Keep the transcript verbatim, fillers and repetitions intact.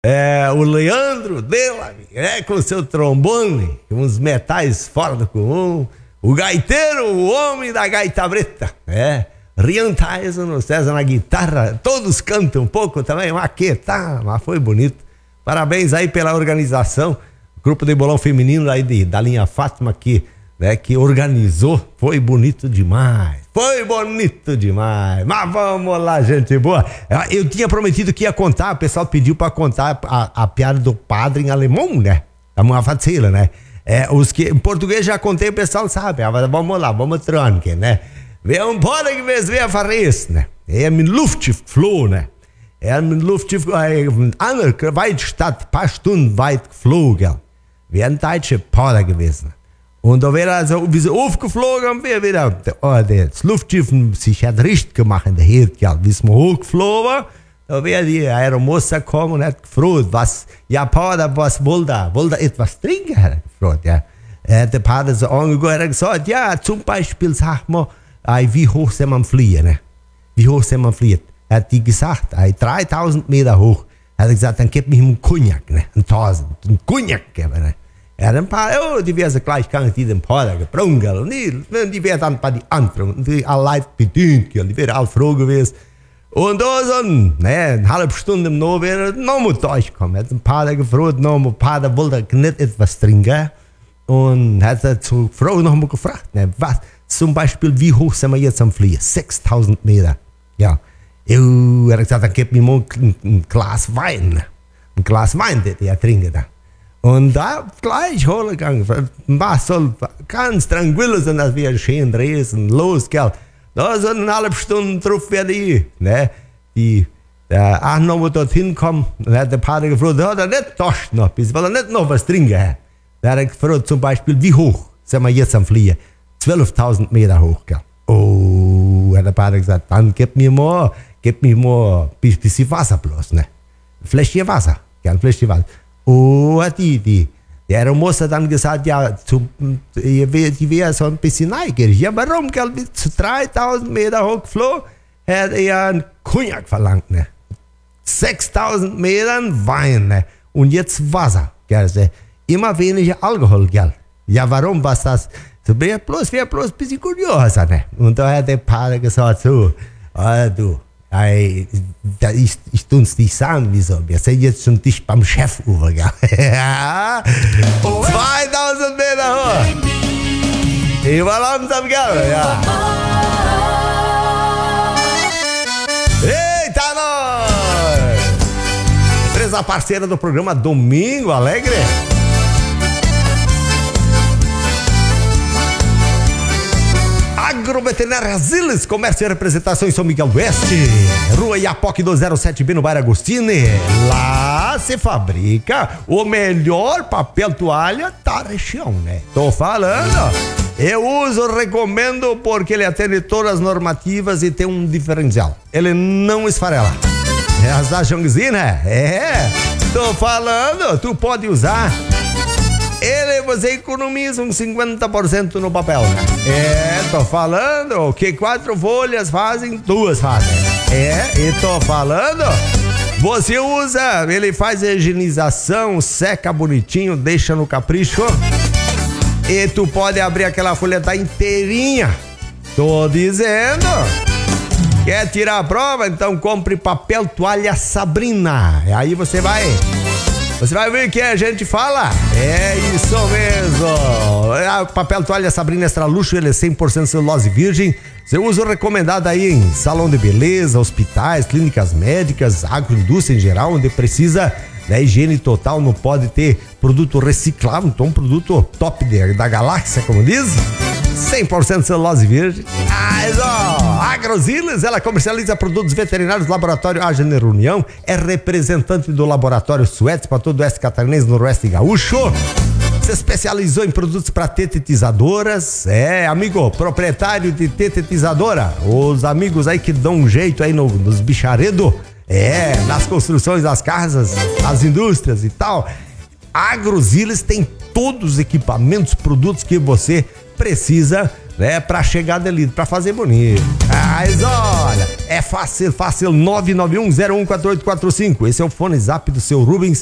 É, o Leandro Della, é, com seu trombone, uns metais fora do comum. O gaiteiro, o homem da gaita preta, é. Rian Tyson, o César na guitarra, todos cantam um pouco também, mas que tá, mas foi bonito. Parabéns aí pela organização, grupo de bolão feminino aí de, da linha Fátima que, né, que organizou, foi bonito demais, foi bonito demais, mas vamos lá, gente boa. Eu tinha prometido que ia contar, o pessoal pediu pra contar a, a piada do padre em alemão, né, a uma facila, né, é, os que, em português já contei, o pessoal sabe, mas vamos lá, vamos tranque, né. Wir haben Porter gewesen, wer verreist, ne? Er mit Luftschiff geflogen, ne? Er mit Luftschiff, äh, andere weit Stadt, paar Stunden weit geflogen. Wir haben deutsche Porter gewesen. Und da wäre also, wie sie aufgeflogen haben, wir wieder, oh, das Luftschiff sich hat richtig gemacht in der Herd, gell? Wie es mal hochgeflogen war, da wäre die Aeromossa gekommen und hat gefroht, was, ja, Porter, was wollte er? Wollte er etwas trinken, hat er gefroht, ja? Er hat der Pater so angeguckt, hat er gesagt, ja, zum Beispiel, sag mal, Ei, wie hoch soll man fliehen, ne? Wie hoch soll man fliehen? Er hat die gesagt, ei, dreitausend Meter hoch. Er hat gesagt, dann gib mich einen Cognac, ne? Ein tausend, ein Cognac geben, ne? Er hat ein paar, oh, diverse Gleichgang, die den Porter gebrungen, und die, die wäre dann bei den anderen, und die allein bedient, die wäre all froh gewesen. Und da so, ne, eine halbe Stunde im No wäre noch mal durchgekommen. Er hat den Pater gefragt, noch mal, Pater wollte nicht etwas trinken, und hat er zu Frau noch mal gefragt, ne, was? Zum Beispiel, wie hoch sind wir jetzt am Fliegen? sechstausend Meter. Ja. Eu, er hat gesagt, dann gib mir mal ein, ein Glas Wein. Ein Glas Wein, den er trinken da. Und da gleich holen gegangen. Was soll ganz tranquil sein, dass wir schön drehen. Los, gell. Da so eine halbe Stunde drauf werde ich, ne, die, der auch noch mal dorthin kommen. Und hat der Pater gefragt, da hat er nicht Durst noch, bis weil er nicht noch was trinken hat. Da hat er gefragt, zum Beispiel, wie hoch sind wir jetzt am Fliegen? zwölftausend Meter hoch, gell. Oh, hat der Pater gesagt, dann gib mir mal, gib mir mal ein bisschen Wasser bloß, ne. Ein Fläschchen Wasser, gell, ein Fläschchen Wasser. Oh, hat die, die, der Aeromossa dann gesagt, ja, zu, die wäre so ein bisschen neugierig. Ja, warum, gell, zu dreitausend Meter hoch geflogen, hat er einen Cognac verlangt, ne. sechstausend Metern Wein, ne. Und jetzt Wasser, gell, immer weniger Alkohol, gell. Ja, warum, was das? So wäre bloß, wäre bloß ein bisschen kurios, ne? Und da hat der Pater gesagt, so, ah, du, ey, da, ich, ich tun's nicht sagen, wieso, wir sind jetzt schon dicht beim Chef übergegangen. zweitausend Meter hoch. Über langsam, gell, ja. Eita, nós! Empresa parceira do programa Domingo Alegre. Agroveterinária Ziles, comércio e representação em São Miguel do Oeste, Rua Iapoque duzentos e sete B no bairro Agostini. Lá se fabrica o melhor papel toalha da região, né? Tô falando. Eu uso, recomendo porque ele atende todas as normativas e tem um diferencial. Ele não esfarela. As acham que sim, né? É. Tô falando, tu pode usar. Ele, você economiza uns cinquenta por cento no papel, né? É, tô falando que quatro folhas fazem, duas fazem. É, e tô falando, você usa, ele faz a higienização, seca bonitinho, deixa no capricho. E tu pode abrir aquela folha tá inteirinha. Tô dizendo. Quer tirar a prova? Então compre papel toalha Sabrina. E aí você vai... Você vai ver o que a gente fala? É isso mesmo. É, papel toalha Sabrina Extra Luxo, ele é cem por cento celulose virgem. Seu uso recomendado aí em salão de beleza, hospitais, clínicas médicas, agroindústria em geral, onde precisa da higiene total, não pode ter produto reciclável, então um produto top de, da galáxia, como diz. cem por cento celulose virgem. Mas, ó, Agroziles, ela comercializa produtos veterinários do laboratório Agener União, é representante do laboratório Suetes para todo o oeste catarinense, noroeste gaúcho. Se especializou em produtos para tetetizadoras, é, amigo, proprietário de tetetizadora, os amigos aí que dão um jeito aí no, nos bicharedos, é, nas construções das casas, nas indústrias e tal. Agroziles tem todos os equipamentos, produtos que você precisa, né? Pra chegar dali, pra fazer bonito. Mas olha, é fácil, fácil, nove nove um zero um quatro oito quatro cinco. Esse é o fone zap do seu Rubens.